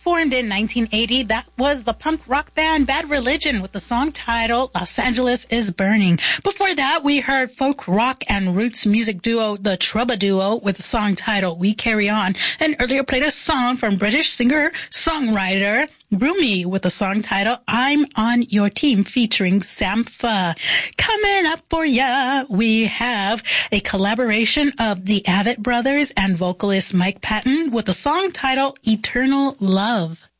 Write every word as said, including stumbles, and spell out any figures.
Formed in nineteen eighty, that was the punk rock band Bad Religion with the song titled Los Angeles is Burning. Before that, we heard folk rock and roots music duo The Trouba Duo with the song titled We Carry On, and earlier played a song from British singer-songwriter Rumi with the song titled I'm on Your Team featuring Sampha. Coming up for ya, we have a collaboration of the Avett Brothers and vocalist Mike Patton with the song titled Eternal Love.